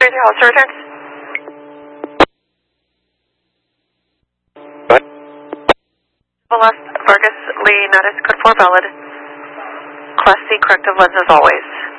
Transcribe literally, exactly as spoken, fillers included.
Here's your house returns. What? Velas Vargas Lee notice code four valid. Class C corrective lens as always.